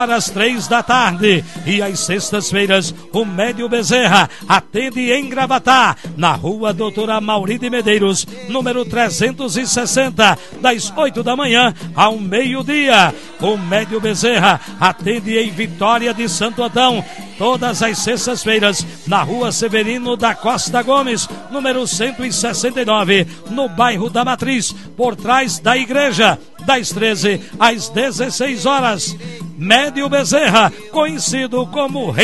às 3 da tarde. E às sextas-feiras, o Médio Bezerra atende em Gravatá, na rua Doutora Mauri de Medeiros, número 360, das 8 da manhã ao meio-dia. O Médio Bezerra atende em Vitória de Santo Antão, todas as sextas-feiras, na rua Severino da Costa Gomes, número 169, no bairro da Matriz, por trás da igreja, das 13 às 16 horas. Médio Bezerra, conhecido como Rei